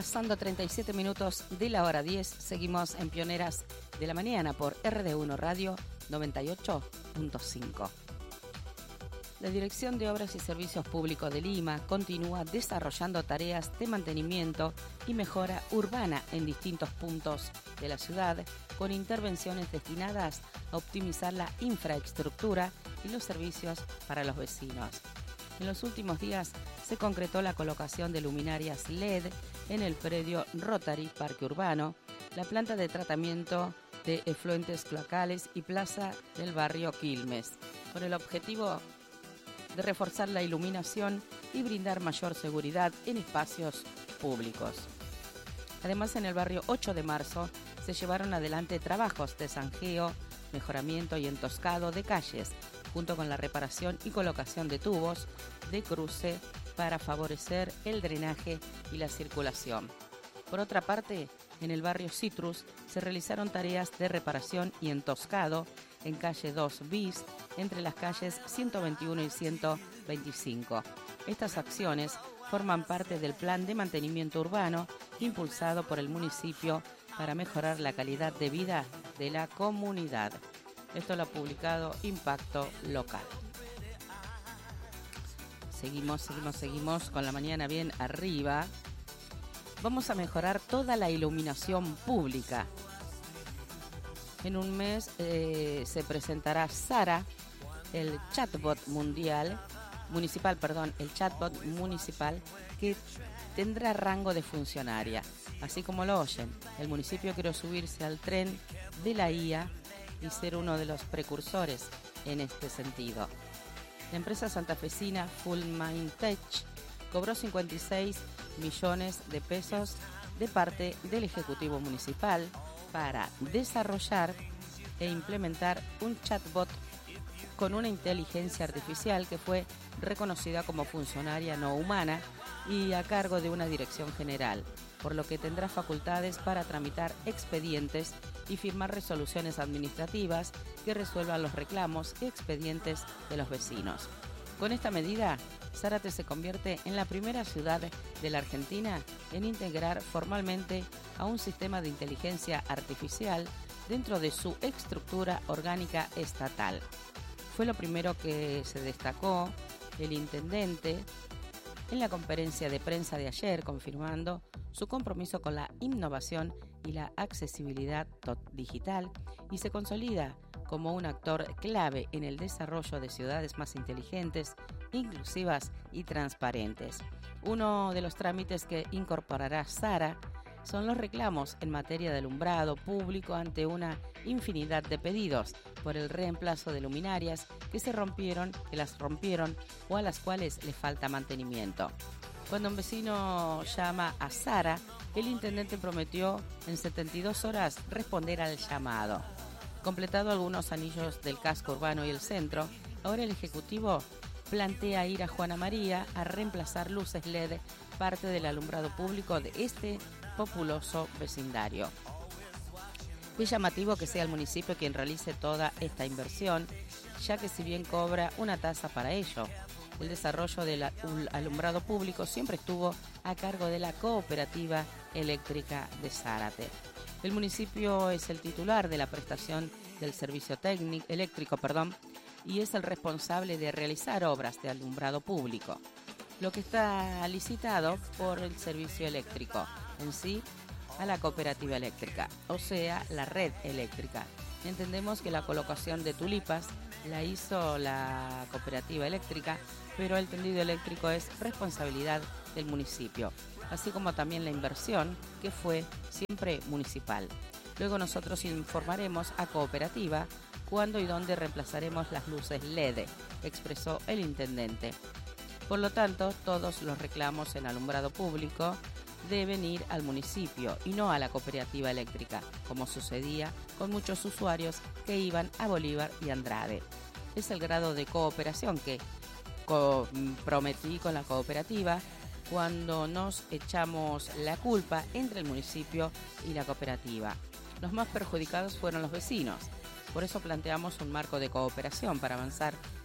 Pasando 37 minutos de la hora 10, seguimos en Pioneras de la Mañana por RD1 Radio 98.5. La Dirección de Obras y Servicios Públicos de Lima continúa desarrollando tareas de mantenimiento y mejora urbana en distintos puntos de la ciudad, con intervenciones destinadas a optimizar la infraestructura y los servicios para los vecinos. En los últimos días se concretó la colocación de luminarias LED en el predio Rotary Parque Urbano, la planta de tratamiento de efluentes cloacales y plaza del barrio Quilmes, con el objetivo de reforzar la iluminación y brindar mayor seguridad en espacios públicos. Además, en el barrio 8 de marzo se llevaron adelante trabajos de zanjeo, mejoramiento y entoscado de calles, junto con la reparación y colocación de tubos de cruce para favorecer el drenaje y la circulación. Por otra parte, en el barrio Citrus se realizaron tareas de reparación y entoscado en calle 2 bis, entre las calles 121 y 125. Estas acciones forman parte del plan de mantenimiento urbano impulsado por el municipio para mejorar la calidad de vida de la comunidad. Esto lo ha publicado Impacto Local. Seguimos con la mañana bien arriba. Vamos a mejorar toda la iluminación pública. En un mes se presentará Sara, el chatbot municipal, que tendrá rango de funcionaria. Así como lo oyen, el municipio quiere subirse al tren de la IA y ser uno de los precursores en este sentido. La empresa santafesina Full Mind Tech cobró 56 millones de pesos de parte del Ejecutivo Municipal para desarrollar e implementar un chatbot con una inteligencia artificial que fue reconocida como funcionaria no humana y a cargo de una dirección general, por lo que tendrá facultades para tramitar expedientes y firmar resoluciones administrativas que resuelvan los reclamos y expedientes de los vecinos. Con esta medida, Zárate se convierte en la primera ciudad de la Argentina en integrar formalmente a un sistema de inteligencia artificial dentro de su estructura orgánica estatal. Fue lo primero que se destacó el intendente en la conferencia de prensa de ayer, confirmando su compromiso con la innovación y la accesibilidad digital, y se consolida como un actor clave en el desarrollo de ciudades más inteligentes, inclusivas y transparentes. Uno de los trámites que incorporará Sara son los reclamos en materia de alumbrado público ante una infinidad de pedidos por el reemplazo de luminarias que las rompieron o a las cuales le falta mantenimiento. Cuando un vecino llama a Sara, el intendente prometió en 72 horas responder al llamado. Completado algunos anillos del casco urbano y el centro, ahora el Ejecutivo plantea ir a Juana María a reemplazar luces LED, parte del alumbrado público de este populoso vecindario. Es llamativo que sea el municipio quien realice toda esta inversión, ya que si bien cobra una tasa para ello, el desarrollo del alumbrado público siempre estuvo a cargo de la Cooperativa Eléctrica de Zárate. El municipio es el titular de la prestación del servicio eléctrico, y es el responsable de realizar obras de alumbrado público, lo que está licitado por el servicio eléctrico en sí a la cooperativa eléctrica, o sea, la red eléctrica. Entendemos que la colocación de tulipas la hizo la cooperativa eléctrica, pero el tendido eléctrico es responsabilidad del municipio, así como también la inversión, que fue siempre municipal. Luego nosotros informaremos a cooperativa cuándo y dónde reemplazaremos las luces LED, expresó el intendente. Por lo tanto, todos los reclamos en alumbrado público deben ir al municipio y no a la cooperativa eléctrica, como sucedía con muchos usuarios que iban a Bolívar y Andrade. Es el grado de cooperación que prometí con la cooperativa cuando nos echamos la culpa entre el municipio y la cooperativa. Los más perjudicados fueron los vecinos. Por eso planteamos un marco de cooperación para avanzar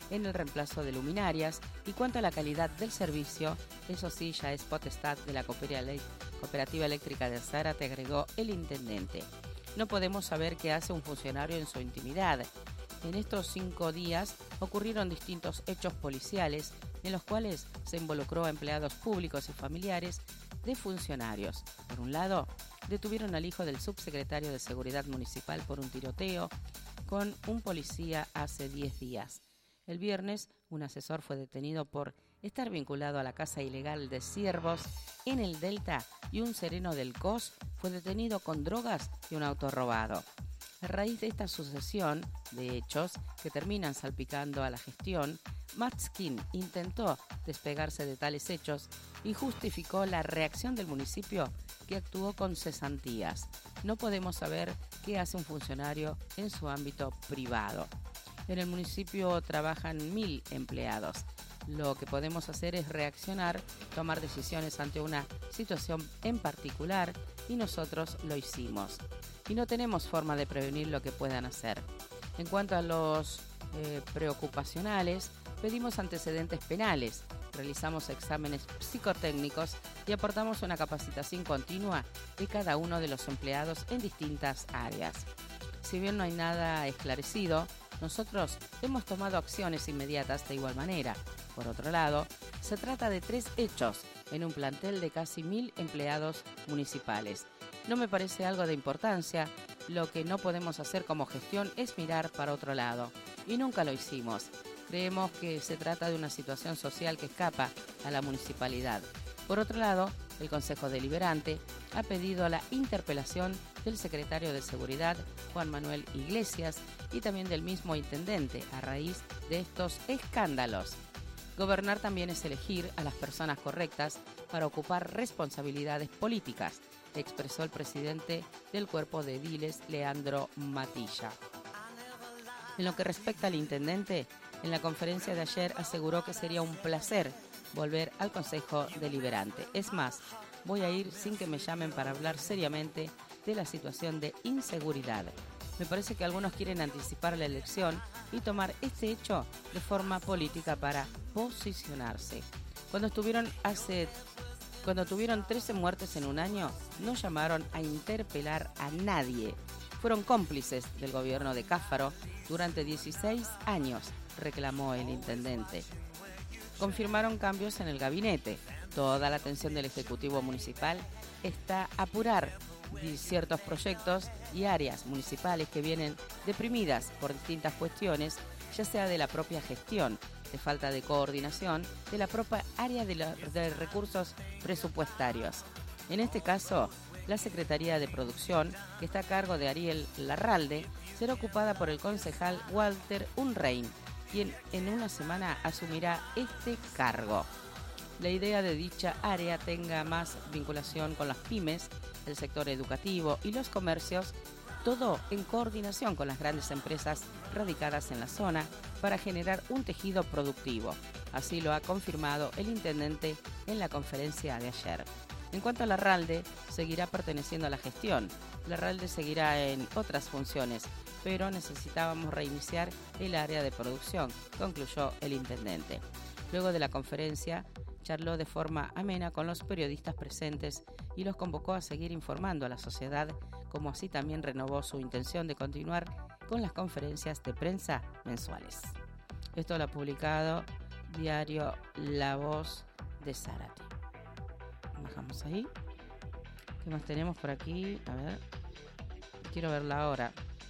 en el reemplazo de luminarias y cuanto a la calidad del servicio, eso sí ya es potestad de la Cooperativa Eléctrica de Zárate, agregó el intendente. No podemos saber qué hace un funcionario en su intimidad. En estos 5 días ocurrieron distintos hechos policiales en los cuales se involucró a empleados públicos y familiares de funcionarios. Por un lado, detuvieron al hijo del subsecretario de Seguridad Municipal por un tiroteo con un policía hace 10 días. El viernes, un asesor fue detenido por estar vinculado a la caza ilegal de ciervos en el Delta y un sereno del COS fue detenido con drogas y un auto robado. A raíz de esta sucesión de hechos que terminan salpicando a la gestión, Matskin intentó despegarse de tales hechos y justificó la reacción del municipio que actuó con cesantías. No podemos saber qué hace un funcionario en su ámbito privado. En el municipio trabajan 1000 empleados. Lo que podemos hacer es reaccionar, tomar decisiones ante una situación en particular y nosotros lo hicimos. Y no tenemos forma de prevenir lo que puedan hacer. En cuanto a los preocupacionales, pedimos antecedentes penales, realizamos exámenes psicotécnicos y aportamos una capacitación continua de cada uno de los empleados en distintas áreas. Si bien no hay nada esclarecido, nosotros hemos tomado acciones inmediatas de igual manera. Por otro lado, se trata de 3 hechos en un plantel de casi 1000 empleados municipales. No me parece algo de importancia, lo que no podemos hacer como gestión es mirar para otro lado, y nunca lo hicimos. Creemos que se trata de una situación social que escapa a la municipalidad. Por otro lado, el Consejo Deliberante ha pedido la interpelación del secretario de Seguridad, Juan Manuel Iglesias, y también del mismo intendente, a raíz de estos escándalos. Gobernar también es elegir a las personas correctas para ocupar responsabilidades políticas, expresó el presidente del Cuerpo de Ediles, Leandro Matilla. En lo que respecta al intendente, en la conferencia de ayer aseguró que sería un placer volver al Consejo Deliberante. Es más, voy a ir sin que me llamen para hablar seriamente de la situación de inseguridad. Me parece que algunos quieren anticipar la elección y tomar este hecho de forma política para posicionarse. Cuando tuvieron 13 muertes en un año, no llamaron a interpelar a nadie. Fueron cómplices del gobierno de Cáfaro durante 16 años, reclamó el intendente. Confirmaron cambios en el gabinete. Toda la atención del Ejecutivo Municipal está a apurar ciertos proyectos y áreas municipales que vienen deprimidas por distintas cuestiones, ya sea de la propia gestión, de falta de coordinación, de la propia área de recursos presupuestarios. En este caso, la Secretaría de Producción, que está a cargo de Ariel Larralde, será ocupada por el concejal Walter Unrein, quien en una semana asumirá este cargo. La idea de dicha área tenga más vinculación con las pymes, el sector educativo y los comercios, todo en coordinación con las grandes empresas radicadas en la zona para generar un tejido productivo. Así lo ha confirmado el intendente en la conferencia de ayer. En cuanto a Larralde, seguirá perteneciendo a la gestión. Larralde seguirá en otras funciones, pero necesitábamos reiniciar el área de producción, concluyó el intendente. Luego de la conferencia, charló de forma amena con los periodistas presentes y los convocó a seguir informando a la sociedad, como así también renovó su intención de continuar con las conferencias de prensa mensuales. Esto lo ha publicado diario La Voz de Zárate. Bajamos ahí. ¿Qué más tenemos por aquí? A ver. Quiero verla ahora.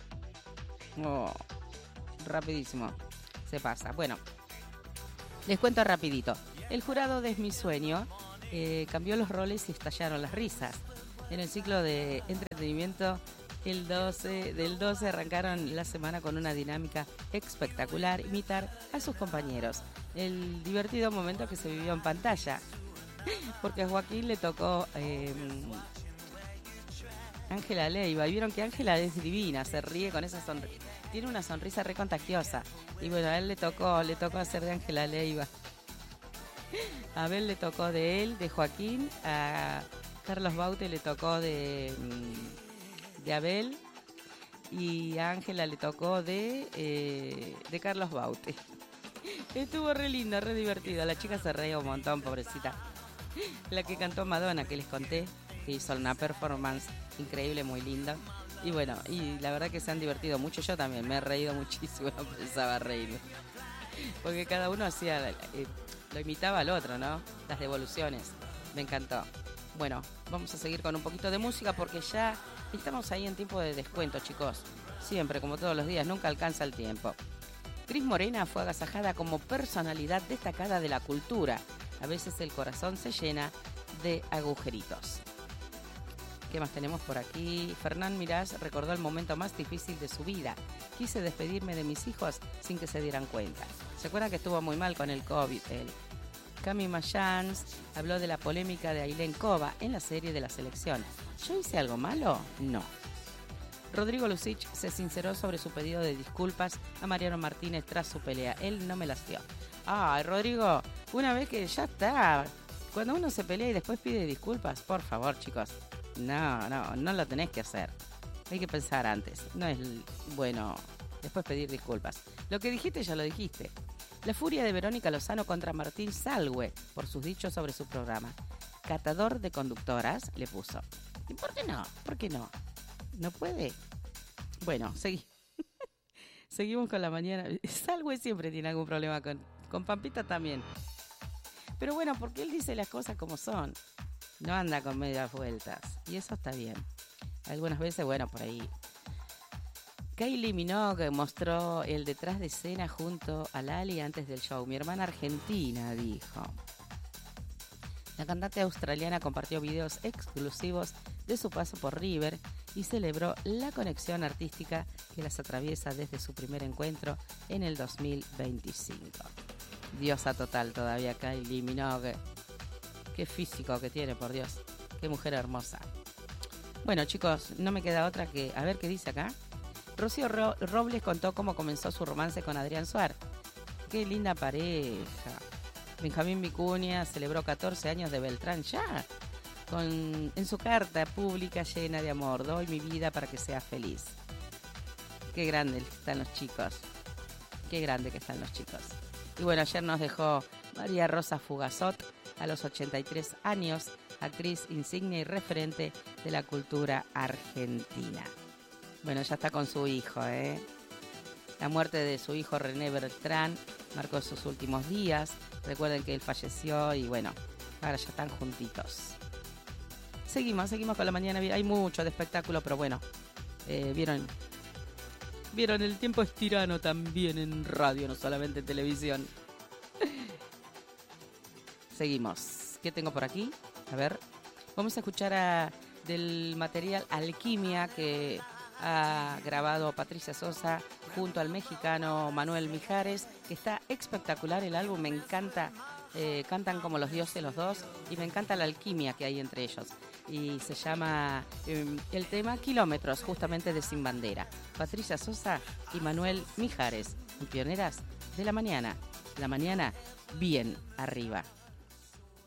Oh, rapidísimo. Se pasa. Bueno, les cuento rapidito. El jurado de Es mi sueño cambió los roles y estallaron las risas. En el ciclo de entretenimiento del 12 arrancaron la semana con una dinámica espectacular, imitar a sus compañeros. El divertido momento que se vivió en pantalla, porque a Joaquín le tocó Ángela Leiva, y vieron que Ángela es divina, se ríe con esa sonrisa, tiene una sonrisa re contagiosa, y bueno, a él le tocó hacer de Ángela Leiva. A Abel le tocó de él, de Joaquín, a Carlos Baute le tocó de Abel, y a Ángela le tocó de Carlos Baute. Estuvo re linda, re divertida. La chica se reía un montón, pobrecita. La que cantó Madonna, que les conté, que hizo una performance increíble, muy linda. Y bueno, y la verdad que se han divertido mucho. Yo también me he reído muchísimo, no pensaba reírme. Porque cada uno hacía, lo imitaba al otro, ¿no? Las devoluciones. Me encantó. Bueno, vamos a seguir con un poquito de música porque ya estamos ahí en tiempo de descuento, chicos. Siempre, como todos los días, nunca alcanza el tiempo. Cris Morena fue agasajada como personalidad destacada de la cultura. A veces el corazón se llena de agujeritos. ¿Qué más tenemos por aquí? Fernán Mirás recordó el momento más difícil de su vida. Quise despedirme de mis hijos sin que se dieran cuenta. ¿Se acuerdan que estuvo muy mal con el COVID él? Cami Mayans habló de la polémica de Ailén Cova en la serie de la selección. ¿Yo hice algo malo? No. Rodrigo Lucich se sinceró sobre su pedido de disculpas a Mariano Martínez tras su pelea. Él no me las dio. Ay, Rodrigo, una vez que ya está. Cuando uno se pelea y después pide disculpas, por favor, chicos. No lo tenés que hacer. Hay que pensar antes. No es bueno después pedir disculpas. Lo que dijiste ya lo dijiste. La furia de Verónica Lozano contra Martín Salgue por sus dichos sobre su programa. Catador de conductoras le puso. ¿Y por qué no? ¿Por qué no? ¿No puede? Bueno, seguimos con la mañana. Salgue siempre tiene algún problema con Pampita también. Pero bueno, porque él dice las cosas como son. No anda con medias vueltas. Y eso está bien. Algunas veces, bueno, por ahí. Kylie Minogue mostró el detrás de escena junto a Lali antes del show. Mi hermana argentina, dijo. La cantante australiana compartió videos exclusivos de su paso por River y celebró la conexión artística que las atraviesa desde su primer encuentro en el 2025. Diosa total todavía Kylie Minogue. Qué físico que tiene, por Dios. Qué mujer hermosa. Bueno, chicos, no me queda otra que... A ver qué dice acá. Rocío Robles contó cómo comenzó su romance con Adrián Suar. Qué linda pareja. Benjamín Vicuña celebró 14 años de Beltrán ya. En su carta pública llena de amor. Doy mi vida para que seas feliz. Qué grande están los chicos. Qué grande que están los chicos. Y bueno, ayer nos dejó María Rosa Fugazot a los 83 años, actriz insignia y referente de la cultura argentina. Bueno, ya está con su hijo, ¿eh? La muerte de su hijo René Beltrán marcó sus últimos días. Recuerden que él falleció y bueno, ahora ya están juntitos. Seguimos con la mañana. Hay mucho de espectáculo, pero bueno, vieron el tiempo es tirano también en radio, no solamente en televisión. Seguimos. ¿Qué tengo por aquí? A ver, vamos a escuchar del material Alquimia que ha grabado Patricia Sosa junto al mexicano Manuel Mijares, que está espectacular el álbum, me encanta, cantan como los dioses los dos y me encanta la alquimia que hay entre ellos. Y se llama el tema Kilómetros, justamente de Sin Bandera. Patricia Sosa y Manuel Mijares, pioneras de la mañana bien arriba.